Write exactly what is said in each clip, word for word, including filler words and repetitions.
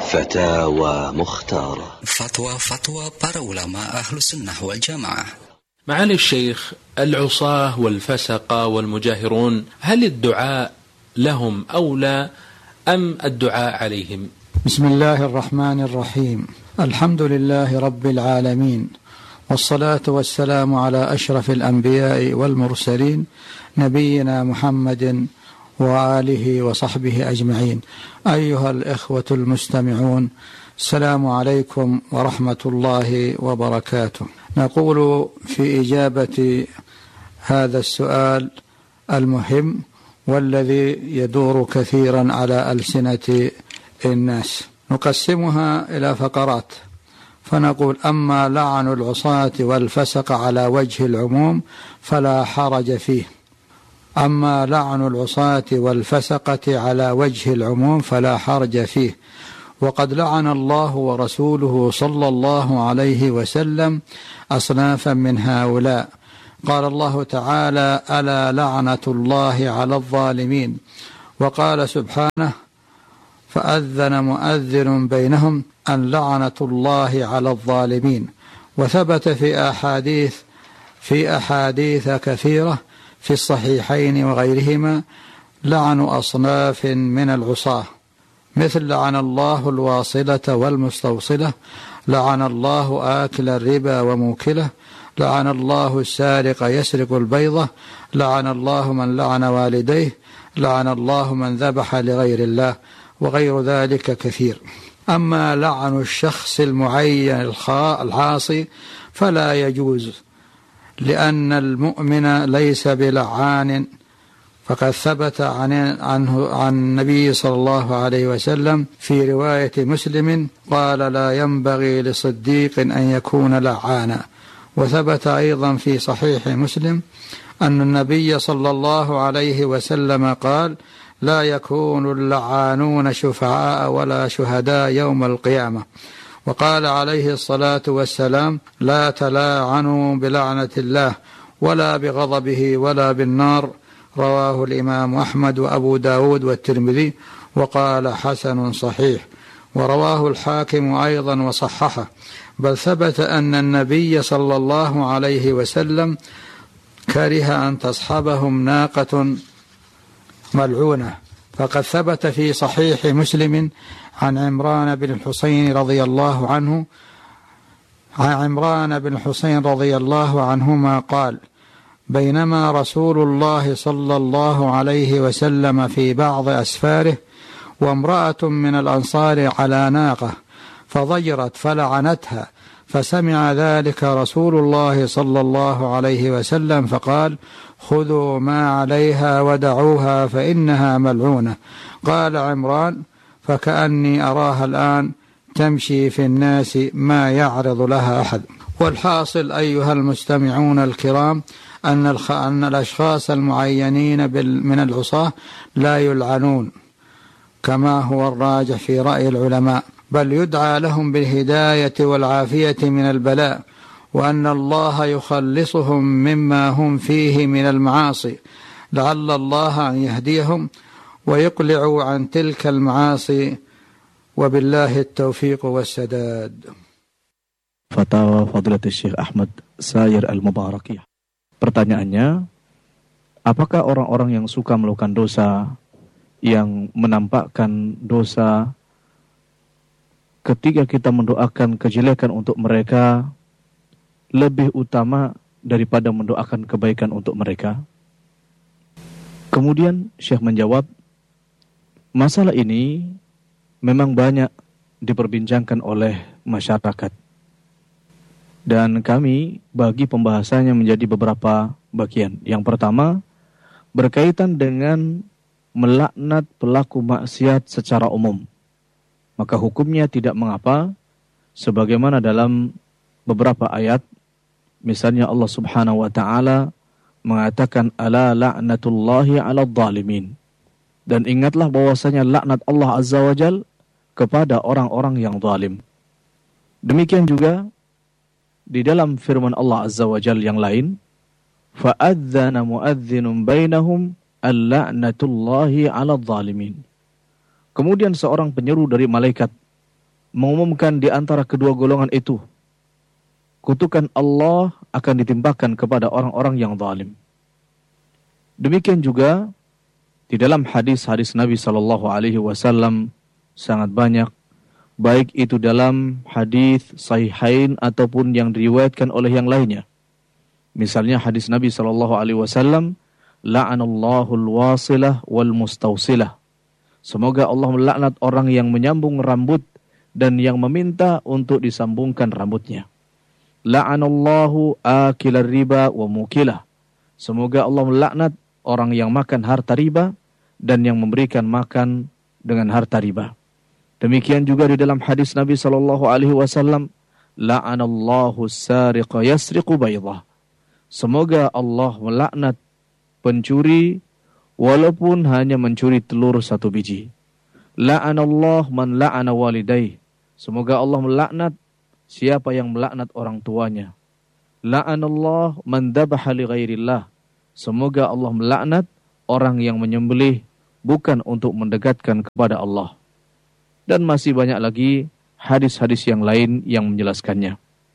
فتاوى مختارة. فتوى فتوى para ulama أهل السنة والجماعة. معالي الشيخ، العصاة والفسقة والمجاهرون هل الدعاء لهم أولى أم الدعاء عليهم؟ بسم الله الرحمن الرحيم. الحمد لله رب العالمين، والصلاة والسلام على أشرف الأنبياء والمرسلين نبينا محمد وآله وصحبه أجمعين. أيها الإخوة المستمعون، السلام عليكم ورحمة الله وبركاته. نقول في إجابة هذا السؤال المهم والذي يدور كثيرا على ألسنة الناس، نقسمها إلى فقرات، فنقول: أما لعن العصاة والفسق على وجه العموم فلا حرج فيه. أما لعن العصاة والفسقة على وجه العموم فلا حرج فيه، وقد لعن الله ورسوله صلى الله عليه وسلم أصنافا من هؤلاء. قال الله تعالى: ألا لعنة الله على الظالمين. وقال سبحانه: فأذن مؤذن بينهم أن لعنة الله على الظالمين. وثبت في أحاديث في أحاديث كثيرة في الصحيحين وغيرهما لعن أصناف من العصاة، مثل لعن الله الواصلة والمستوصلة، لعن الله آكل الربا وموكله، لعن الله السارق يسرق البيضة، لعن الله من لعن والديه، لعن الله من ذبح لغير الله، وغير ذلك كثير. أما لعن الشخص المعين العاصي فلا يجوز، لأن المؤمن ليس بلعان، فقد ثبت عن عنه عن النبي صلى الله عليه وسلم في رواية مسلم قال: لا ينبغي لصديق أن يكون لعانا. وثبت أيضا في صحيح مسلم أن النبي صلى الله عليه وسلم قال: لا يكون اللعانون شفعاء ولا شهداء يوم القيامة. وقال عليه الصلاة والسلام: لا تلاعنوا بلعنة الله ولا بغضبه ولا بالنار. رواه الإمام أحمد وأبو داود والترمذي، وقال: حسن صحيح. ورواه الحاكم أيضا وصححه. بل ثبت أن النبي صلى الله عليه وسلم كره أن تصحبهم ناقة ملعونة، فقد ثبت في صحيح مسلم عن عمران بن الحسين رضي الله عنه عن عمران بن الحسين رضي الله عنهما قال: بينما رسول الله صلى الله عليه وسلم في بعض أسفاره وامرأة من الأنصار على ناقة فضجرت فلعنتها، فسمع ذلك رسول الله صلى الله عليه وسلم فقال: خذوا ما عليها ودعوها فإنها ملعونة. قال عمران: فكأني أراها الآن تمشي في الناس ما يعرض لها أحد. والحاصل أيها المستمعون الكرام أن, الخ... أن الأشخاص المعينين بال... من العصاة لا يلعنون كما هو الراجح في رأي العلماء، بل يدعى لهم بالهداية والعافية من البلاء، وأن الله يخلصهم مما هم فيه من المعاصي، لعل الله أن يهديهم ويقلعوا عن تلك المعاصي، وبالله التوفيق والسداد. Fatwa Fadilatul Syekh Ahmad Sayyir Al-Mubarakiyah. Pertanyaannya, apakah orang-orang yang suka melakukan dosa, yang menampakkan dosa, ketika kita mendoakan kejelekan untuk mereka, lebih utama daripada mendoakan kebaikan untuk mereka? Kemudian Syekh menjawab, masalah ini memang banyak diperbincangkan oleh masyarakat, dan kami bagi pembahasannya menjadi beberapa bagian. Yang pertama, berkaitan dengan melaknat pelaku maksiat secara umum. Maka hukumnya tidak mengapa, sebagaimana dalam beberapa ayat, misalnya Allah Subhanahu wa taala mengatakan ala la'natullahi 'alal zalimin. Dan ingatlah bahwasanya laknat Allah Azza wa Jal kepada orang-orang yang zalim. Demikian juga di dalam firman Allah Azza wa Jal yang lain, fa'adzana mu'adzinun bainahum al-la'natullahi 'alal zalimin. Kemudian seorang penyeru dari malaikat mengumumkan di antara kedua golongan itu, kutukan Allah akan ditimpakan kepada orang-orang yang zalim. Demikian juga di dalam hadis-hadis Nabi sallallahu alaihi wasallam sangat banyak, baik itu dalam hadis sahihain ataupun yang diriwayatkan oleh yang lainnya. Misalnya hadis Nabi sallallahu alaihi wasallam, la'anallahu al-wasilah wal mustawsilah. Semoga Allah melaknat orang yang menyambung rambut dan yang meminta untuk disambungkan rambutnya. La'anallahu akilar riba wa mukilah. Semoga Allah melaknat orang yang makan harta riba dan yang memberikan makan dengan harta riba. Demikian juga di dalam hadis Nabi sallallahu alaihi wasallam, la'anallahu as-sariqa yasriqu baydah. Semoga Allah melaknat pencuri walaupun hanya mencuri telur satu biji. La'anallahu man la'ana walidayh. Semoga Allah melaknat siapa yang melaknat orang tuanya. La'anallahu man dhabaha li ghairillah. Semoga Allah melaknat orang yang menyembelih bukan untuk mendekatkan kepada Allah. Dan masih banyak lagi hadis-hadis yang lain yang menjelaskannya.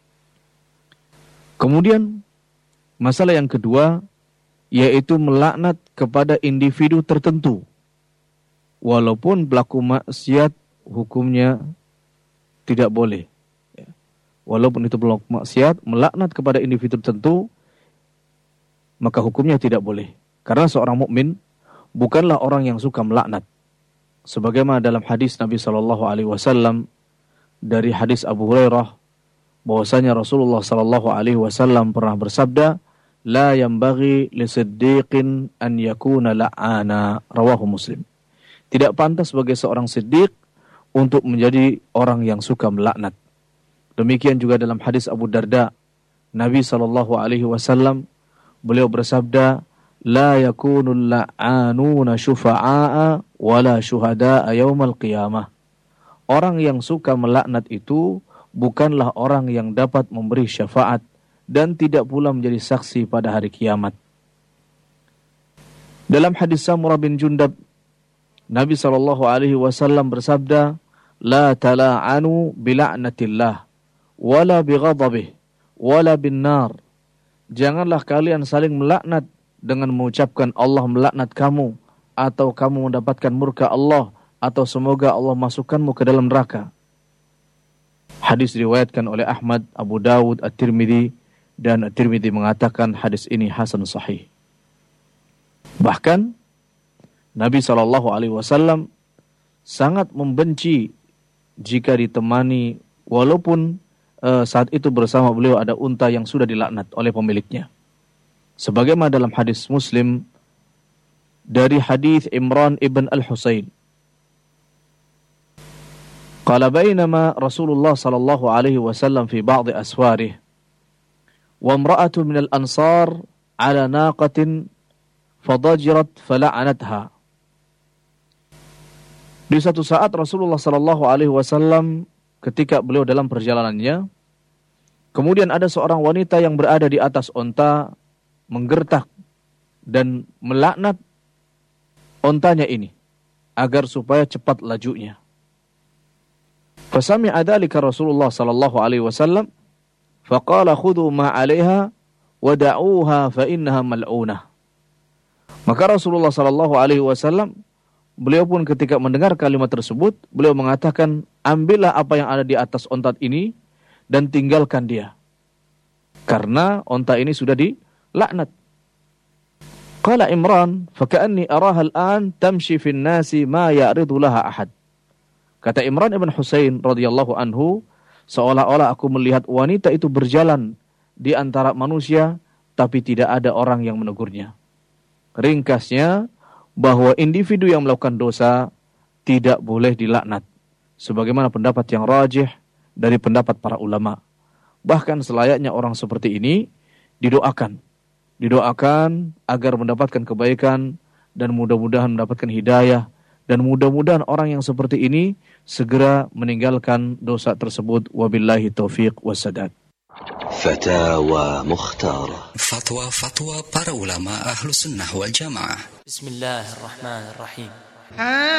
Kemudian masalah yang kedua yaitu melaknat kepada individu tertentu. Walaupun pelaku maksiat hukumnya tidak boleh. Walaupun itu pelaku maksiat, melaknat kepada individu tertentu, maka hukumnya tidak boleh. Karena seorang mukmin bukanlah orang yang suka melaknat. Sebagaimana dalam hadis Nabi sallallahu alaihi wasallam dari hadis Abu Hurairah bahwasanya Rasulullah sallallahu alaihi wasallam pernah bersabda, la yanbaghi lisiddiqin an yakuna la'ana, rawahu Muslim. Tidak pantas bagi seorang siddiq untuk menjadi orang yang suka melaknat. Demikian juga dalam hadis Abu Darda, Nabi sallallahu alaihi wasallam beliau bersabda, la yakunul la'anuna syufa'a wala syuhada'a yaumal qiyamah. Orang yang suka melaknat itu bukanlah orang yang dapat memberi syafaat dan tidak pula menjadi saksi pada hari kiamat. Dalam hadis Samurah bin Jundab, Nabi sallallahu alaihi wasallam bersabda, la tala'anu bila'natillah wala bighadabih wala bin nar. Janganlah kalian saling melaknat dengan mengucapkan Allah melaknat kamu, atau kamu mendapatkan murka Allah, atau semoga Allah masukkanmu ke dalam neraka. Hadis diriwayatkan oleh Ahmad, Abu Dawud, At-Tirmidzi, dan At-Tirmidzi mengatakan hadis ini hasan sahih. Bahkan Nabi sallallahu alaihi wasallam sangat membenci jika ditemani, walaupun uh, saat itu bersama beliau ada unta yang sudah dilaknat oleh pemiliknya. Sebagaimana dalam hadis Muslim dari hadis Imran ibn al-Husayn, qala bainama Rasulullah sallallahu alaihi wasallam fi ba'd asfarih wa imra'atu min al-ansar ala naqatin fadajirat fala'anatha. Di satu saat Rasulullah sallallahu alaihi wasallam ketika beliau dalam perjalanannya, kemudian ada seorang wanita yang berada di atas onta menggertak dan melaknat ontanya ini agar supaya cepat lajunya. Fasami'a dzalika Rasulullah sallallahu alaihi wasallam faqala khudhu ma 'alaiha wa da'uha fa innaha mal'unah. Maka Rasulullah sallallahu alaihi wasallam beliau pun ketika mendengar kalimat tersebut, beliau mengatakan, ambillah apa yang ada di atas onta ini dan tinggalkan dia, karena onta ini sudah dilaknat. Qala Imran, faka'anni araha al-an tamshi fi an-nasi ma ya'ridu laha ahad. Kata Imran ibn Husain radhiyallahu anhu, seolah-olah aku melihat wanita itu berjalan di antara manusia, tapi tidak ada orang yang menegurnya. Ringkasnya, bahwa individu yang melakukan dosa tidak boleh dilaknat, sebagaimana pendapat yang rajih dari pendapat para ulama. Bahkan selayaknya orang seperti ini didoakan, didoakan agar mendapatkan kebaikan dan mudah-mudahan mendapatkan hidayah, dan mudah-mudahan orang yang seperti ini segera meninggalkan dosa tersebut. Wabillahi taufiq wassadad. Fatawa Mukhtar. Fatwa-fatwa para ulama Ahlus Sunnah wal Jamaah. Bismillahirrahmanirrahim.